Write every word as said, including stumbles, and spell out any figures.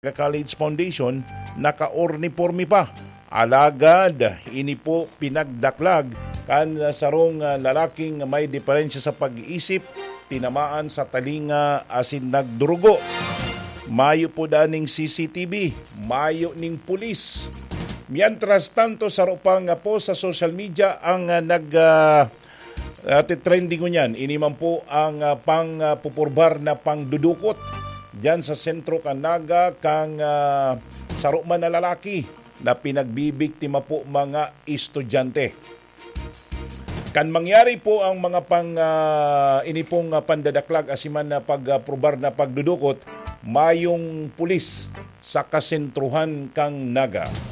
College Foundation naka-orniporme pa. Alagad, ini po pinagdaklag kan sarong lalaking may diferensya sa pag-iisip, tinamaan sa talinga asin nagdurugo. Mayo po daning C C T V, mayo ning pulis. Mientras tanto, sa rupang po sa social media ang uh, nag uh, uh, trending niyan. Ini man po ang uh, pang uh, pupurbar na pangdudukot diyan sa sentro Canaga kang uh, saruman na lalaki na pinagbibiktima po mga estudyante. Kan mangyari po ang mga pang uh, inipong uh, pandadaklag asiman na pagprobar uh, na pagdudukot, mayong pulis sa kasentruhan kang Naga.